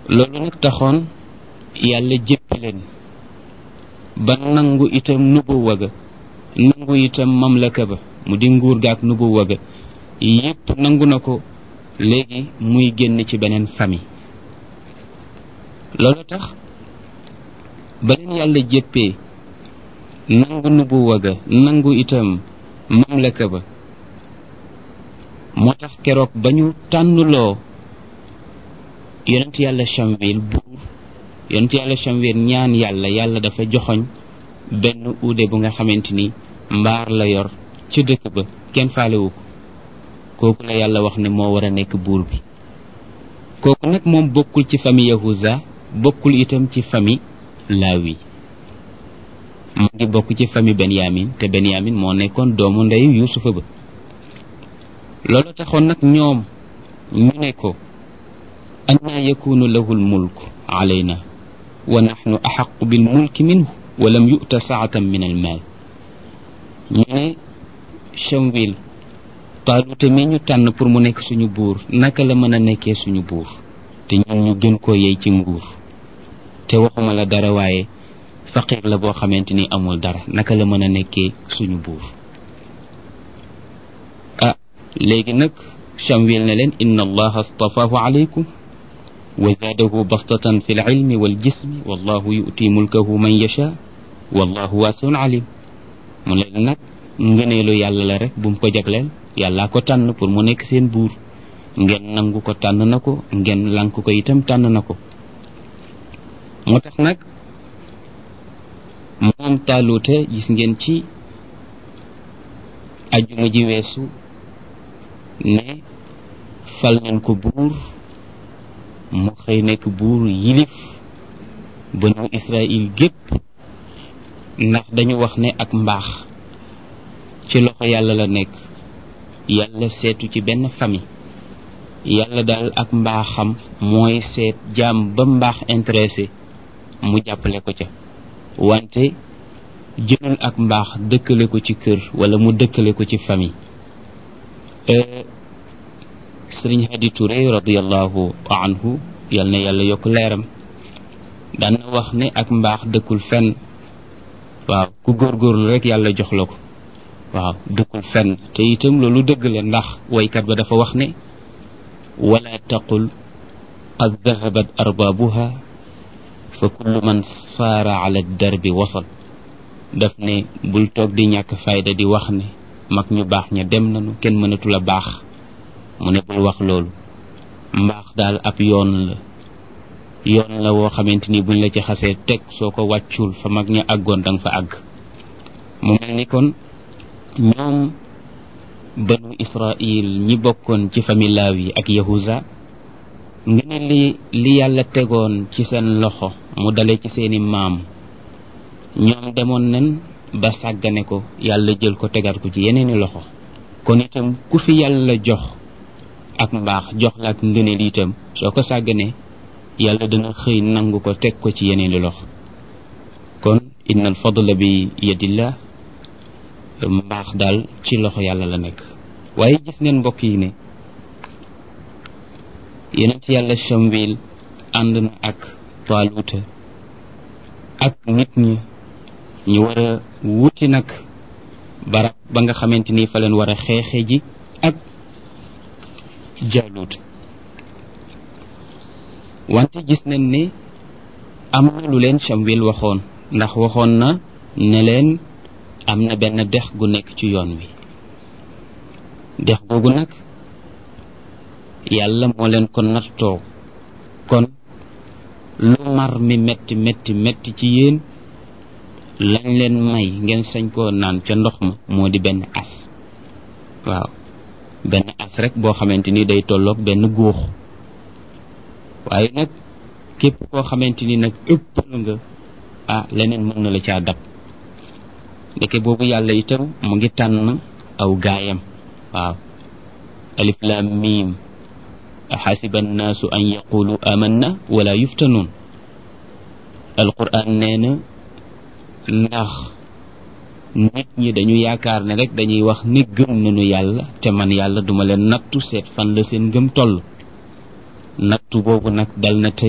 loolu nag taxoon yàlla jéppi leen ba nangu itam nubuwa ga nangu itam mamlaka ba mu di nguur gaak nubuwa ga yépp nangu na ko. léegi muy génn ci beneen famille loolu tax ba leen yàlla jéppee nangu nubuwa ga nangu itam mamlaka ba moo tax keroog ba ñu tànnloo yonent yàlla Shamwil buur yonent yàlla Shamwil ñaan yàlla dafa joxoñ benn uude bu nga xamante ni mbaar la yor ci dëkk ba kenn faalewu ko kooku la yàlla wax ne moo war a nekk buur bi kooku nag moom bokkul ci famille Yahuza bokkul itam ci famille Lawi mu ngi bokk ci famille Benyamin te Benyamin moo nekkoon doomu ndeyu Yuusufa ba loolu taxoon nag ñoom ñu ne ko annaa yakunu lahu lmulku alayna wa naxnu axaqu bilmulki minhu wa lam yu'ta saatan min almaal ñu ne Shamwil Taaluta mi ñu tànn pour mu nekk suñu buur naka la mën a nekkee suñu buur te ñun ñu gën koo yey ci nguur te waxuma la dara waaye faqir la boo xamante ni amul dara naka la mën a nekkee suñu buur léegi nag Shamwil ne leen inna allaha astafaahu alaykum wa zaadahu bastatan fi lilmi waljismi wallahu yu'ti mulkahu man yasha wallahu waasiun alim mu leen nag ngëneelu yàlla la rek bu mu ko jagleel yàllaa ko tànn pour mu nekk seen buur ngeen nangu ko tànn na ko ngeen lànk ko itam tànn na ko moo tax nag moom Taaluta gis ngeen ci ajjuma ji weesu ne fal nañ ko buur mu xëy nekk buur yilif banu Israël gépp ndax dañu wax ne ak mbaax ci loxo yàlla la nekk yàlla seetu ci benn famille yàlla daal ak mbaaxam mooy seet jaam ba mbaax intéressé mu jàppale ko ca wante jëlul ak mbaax dëkkale ko ci kër wala mu dëkkale ko ci famille sëriñ Hadi Touré radiallahu anhu yal na yàlla yokk leeram daan na wax ne ak mbaax dëkkul fenn waaw ku góorgóorlu rek yàlla jox la ko waaw dëkkul fenn te itam loolu dëgg la ndax waykat ba dafa wax ne wala taqul qad dahabat arbaabuha fa kullu man saara ala darbi wasal daf ne bul toog di ñàkk fayda di wax ne mag ñu baax ña dem nañu kenn mënatul a baax mu ne bul wax loolu mbaax daal ab yoon la woo xamante ni buñ la ci xasee teg soo ko wàccul fa mag ña àggoon danga fa àgg mu mel ni kon ñoom banu Israël ñi bokkoon ci famille Lawi ak Yahuza nga ne li yàlla tegoon ci seen loxo mu dale ci seeni maam ñoom demoon nañ ba sàggane ko yàlla jël ko tegaat ko ci yeneeni loxo kon itam ku fi yàlla jox ak mbaax jox la ak ngëneel itam soo ko sàgganee yàlla dana xëy nangu ko teg ko ci yeneeni loxo kon inna al fadla bi yadillah mbaax daal ci loxo yàlla la nekk waaye gis ngeen mbokk yi ne yonent yàlla Shamwil ànd na ak Taaluta ak nit ñi ñu war a wuti nag barab ba nga xamante ni fa leen war a xeexe ji ak Jaalut wante gis nañ ne am na lu leen Shamwil waxoon ndax waxoon na ne leen am na benn dex gu nekk ci yoon wi dex googu nag yàlla moo leen ko nattoo kon lu mar mi metti metti metti ci yéen lañ leen may ngeen sañ koo naan ca ndox ma moo di benn as waaw benn as rek boo xamante ni day tolloog benn góox waaye nag képp koo xamante ni nag ëppal nga leneen mën na la caa dab ndeke boobu yàlla itam mu ngi tànn aw gaayam waaw alif lam mim xasiba annaasu an yaqulu amanna wala yuftanuun alquran nee na ndax nit ñi dañu yaakaar ne rek dañuy wax ni gëm nañu yàlla te man yàlla duma leen nattu seet fan la seen ngëm toll nattu boobu nag dal na tey